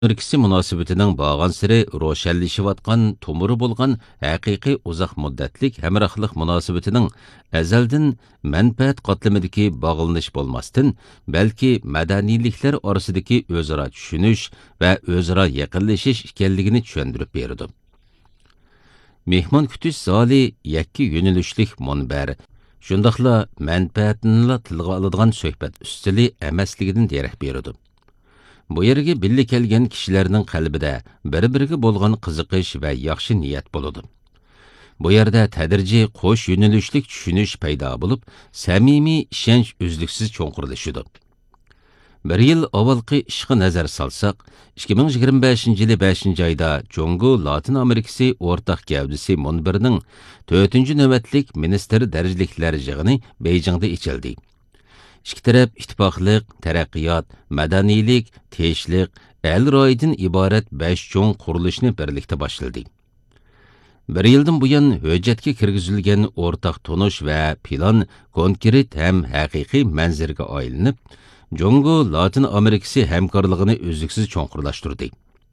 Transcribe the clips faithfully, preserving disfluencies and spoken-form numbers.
ikisi munosabatining bağğan siri roşanlaşıyotgan tomuri bo'lgan haqiqiy uzoq muddatlik hamrohlik munosabatining azaldan manfaat qatlamidagi bog'lanish bo'lmasdan, balki madaniyliklar orasidagi o'zaro tushunish va o'zaro yaqinlashish ekanligini tushuntirib berdi. Mehmon kutish zali yakki yo'nalishlik munbar, shundaqla manfaatni tilga oladigan suhbat ustili emasligidan darak berdi. Bu yerga birga kelgan kishilarning qalbida bir-biriga bo'lgan qiziqish va yaxshi niyat bo'ladi. Bu yerda tadrijiy qo'sh yo'nalishlik tushunish paydo bo'lib, samimiy ishonch uzluksiz cho'nqirilishidi. Bir yil avvalgi ishga nazar solsak, ikki ming yigirma beshinchi yili beshinchi oyda Jongo Latin Amerikasi o'rtaq gavdisi munbirining to'rtinchi navbatlik ministr darajaliklar yig'ini Beyjingda ochildi. İki taraf ittifoqlik, taraqqiyot, madaniylik, tinchlik, el royidan iborat besh cho'ng qurilishni birlikda boshladi. Bir yildan buyon hujjatga kirgizilgan o'rtaq tonish va plan konkret ham haqiqiy manzilga aylanib, Jongo Latin Amerikasi hamkorligini uzluksiz cho'nqurlashtirdi.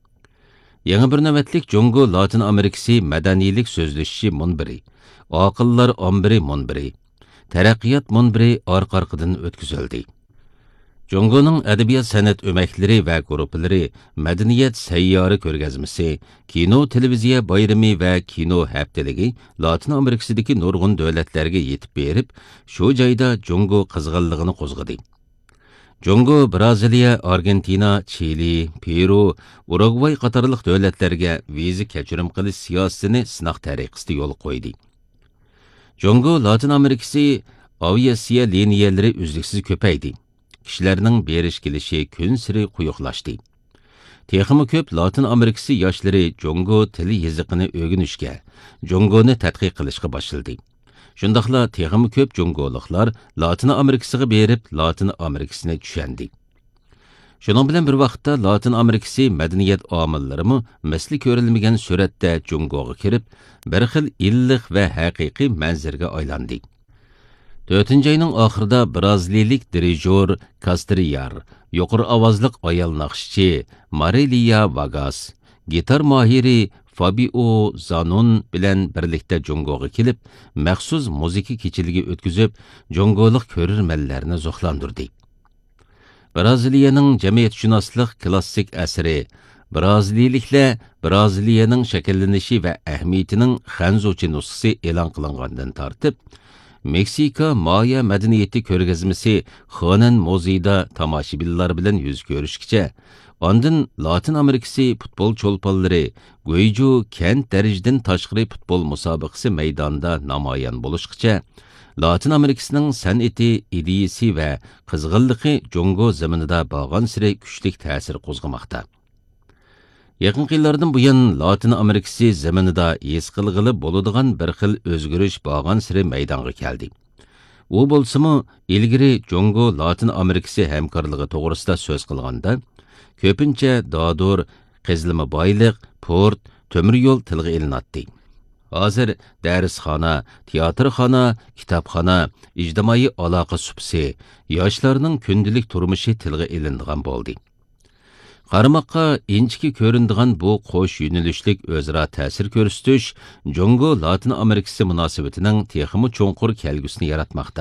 Yangi bir navbatlik Jongo Latin Amerikasi madaniylik so'zlashishi munbiri, oqillar ombiri munbiri, taraqqiyot munbiri orqa-orqadan o'tkazildi. Jongoning adabiyot san'at o'maklari va guruhlari, madaniyat sayyori ko'rgazmasi, kino televiziya bayrami va kino haftaligi Latin Amerikasidagi nurg'un davlatlarga yetib berib, shu joyda Jongo qizg'inligini qo'zg'adi. Jongo Braziliya, Argentina, Chili, Peru, Urugvay qatorliq davlatlarga viza kechirim qilish siyosatini sinoq tariqasida yo'l qo'ydi. Jongo Latin Amerikasi aviasiya liniyalari uzluksiz ko'paydi. Kishilarning berish kelishi kun siri quyuqlashdi. Texmi ko'p Latin Amerikasi yoshlari Jongo tili yoziqini o'rganishga, Jongoni tadqiq qilishga boshladi. Shundaqla texmi ko'p Jongoliklar Latin Amerikasiga berib, Latin Amerikasini tushundi. Shuning bilan bir vaqtda Latin Amerikasi madaniyat omillarimi misli ko'rilmagan suratda Jongoga kirib, bir xil illiq va haqiqiy manzarga aylandi. to'rtinchi oyning oxirida Braziliyalik dirijor Castriyar, yuqori ovozliq ayol naqshchi Marilia Vargas, gitar mohiri Fabio Zanon bilan birlikda Jongoga kelib, maxsus muzika kechiligi o'tkazib, Jongolik ko'rarmanlarni zo'xlantirdi. Braziliyaning jamiyatshunoslik klassik asri, Braziliyaliklar Braziliyaning shakllanishi va ahamiyatining xanzuchi nusxasi e'lon qilingandan tortib, Meksika Maya madaniyati ko'rgazmasi Xonan muzeyida tomoshabinlar bilan yuz ko'rishgacha, ondan Latin Amerikasi futbol cho'lponlari Guayju kent darajadan tashqari futbol musobaqasi maydonida namoyon bo'lishgacha, Latin Amerikasining san'ati, ideyasi va qizg'inligi Jongo zaminida bo'lgan siri kuchli ta'sir qo'zg'amoqda. Yaqinqi yillardan buyon Latin Amerikasi zaminida his qilg'ili bo'ladigan bir xil o'zgarish bo'lgan siri maydonga keldi. U bo'lsa-mu, ilgari Jongo Latin Amerikasi hamkorligi to'g'risida so'z qilganda, ko'pincha dodur, qizilma boyliq, port, temir yo'l tilga ilinadi. Hozir darsxona, teatrxona, kitobxona, ijtimoiy aloqa supsi, yoshlarning kundalik turmushi tilga ilindigan bo'ldi. Qaramoqqa inchki ko'rindigan bu qo'sh yo'nalishlik o'zaro ta'sir ko'rsatish Jongo Latin Amerikasi munosabatining texmi cho'nqur kelgusini yaratmoqda.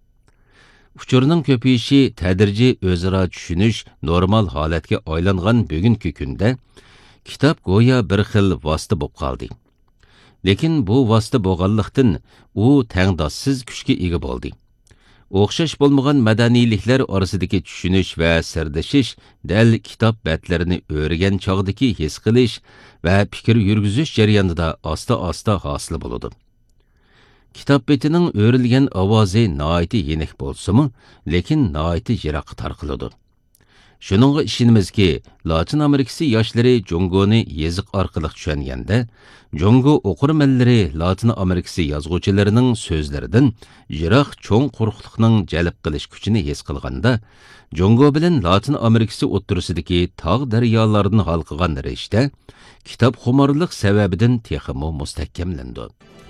Uchurning ko'payishi tadrijiy o'zaro tushunish normal holatga aylangan bugungi kunda kitob go'yo bir xil vosita bo'lib qoldi. Lekin bu vosita bo'lganlikdan u tangdossiz kuchga ega bo'ldi. O'xshash bo'lmagan madaniyliklar orasidagi tushunish va sirdashish dal kitob batlarini o'rgan chog'dagi his qilish va fikr yurgizish jarayonida asta-asta hosil bo'ladi. Kitob betining o'rilgan ovozi noiti yenik bo'lsa-mu, lekin noiti yiroqqa tarqaladi. Shuningga ishonimizki, Latin Amerikasi yoshlari Jongoni yeziq orqali tushunganda, Jongo o'qirmanlari Latin Amerikasi yozuvchilarining so'zlaridan yiroq cho'ng quruqlikning jalb qilish kuchini his qilganda, Jongo bilan Latin Amerikasi o'ttirisidagi tog' daryolardan halqagan rishta kitob xumorlik sababidan texmo mustahkamlandi.